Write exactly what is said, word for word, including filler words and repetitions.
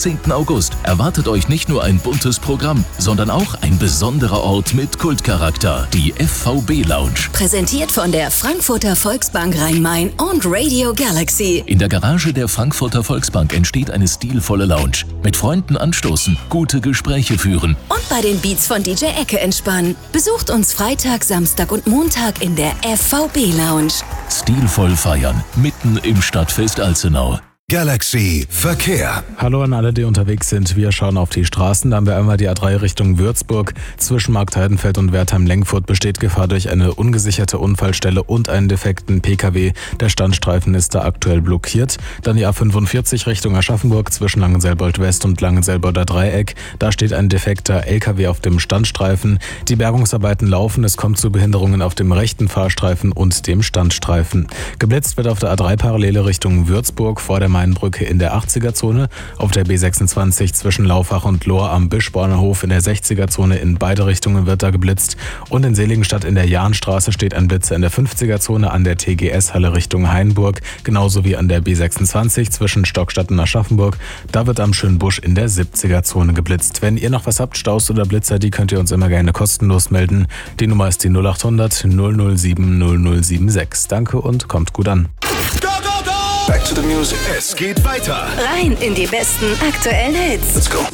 zehnten August erwartet euch nicht nur ein buntes Programm, sondern auch ein besonderer Ort mit Kultcharakter, die F V B Lounge. Präsentiert von der Frankfurter Volksbank Rhein-Main und Radio Galaxy. In der Garage der Frankfurter Volksbank entsteht eine stilvolle Lounge. Mit Freunden anstoßen, gute Gespräche führen. Und bei den Beats von D J Ecke entspannen. Besucht uns Freitag, Samstag und Montag in der F V B Lounge. Stilvoll feiern, mitten im Stadtfest Alzenau. Galaxy Verkehr. Hallo an alle, die unterwegs sind. Wir schauen auf die Straßen. Da haben wir einmal die A drei Richtung Würzburg. Zwischen Marktheidenfeld und Wertheim-Lengfurt besteht Gefahr durch eine ungesicherte Unfallstelle und einen defekten P K W. Der Standstreifen ist da aktuell blockiert. Dann die A fünfundvierzig Richtung Aschaffenburg zwischen Langenselbold West und Langenselbolder Dreieck. Da steht ein defekter L K W auf dem Standstreifen. Die Bergungsarbeiten laufen. Es kommt zu Behinderungen auf dem rechten Fahrstreifen und dem Standstreifen. Geblitzt wird auf der A drei Parallele Richtung Würzburg vor der Mainbrücke in der achtziger-Zone, auf der B sechsundzwanzig zwischen Laufach und Lohr am Bischborner in der sechziger-Zone in beide Richtungen wird da geblitzt und in Seligenstadt in der Jahnstraße steht ein Blitzer in der fünfziger-Zone an der T G S-Halle Richtung Hainburg, genauso wie an der B sechsundzwanzig zwischen Stockstadt und Aschaffenburg. Da wird am Schönbusch in der siebziger-Zone geblitzt. Wenn ihr noch was habt, Staus oder Blitzer, die könnt ihr uns immer gerne kostenlos melden. Die Nummer ist die null achthundert null null sieben null null sieben sechs. Danke und kommt gut an. Back to the music. Es geht weiter. Rein in die besten aktuellen Hits. Let's go.